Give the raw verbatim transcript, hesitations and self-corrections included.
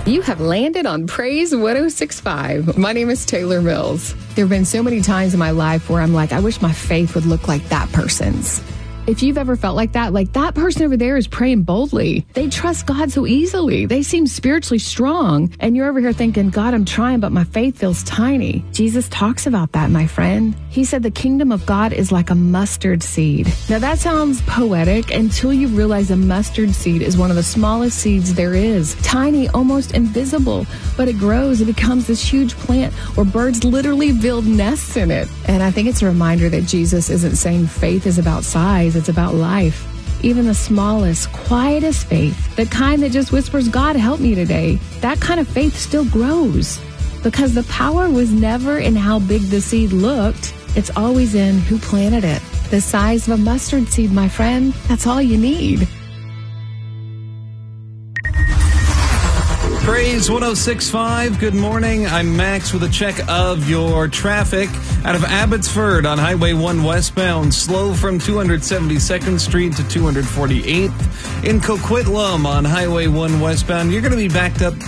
You have landed on Praise one oh six point five. My name is Taylor Mills. There have been so many times in my life where I'm like, I wish my faith would look like that person's. If you've ever felt like that, like that person over there is praying boldly. They trust God so easily. They seem spiritually strong. And you're over here thinking, God, I'm trying, but my faith feels tiny. Jesus talks about that, my friend. He said the kingdom of God is like a mustard seed. Now that sounds poetic until you realize a mustard seed is one of the smallest seeds there is. Tiny, almost invisible, but it grows. It becomes this huge plant where birds literally build nests in it. And I think it's a reminder that Jesus isn't saying faith is about size. It's about life. Even the smallest, quietest faith, the kind that just whispers, God, help me today, that kind of faith still grows. Because the power was never in how big the seed looked. It's always in who planted it. The size of a mustard seed, my friend, that's all you need. Praise one oh six point five. Good morning. I'm Max with a check of your traffic. Out of Abbotsford on Highway one westbound, slow from two hundred seventy-second Street to two hundred forty-eighth. In Coquitlam on Highway one westbound, you're going to be backed up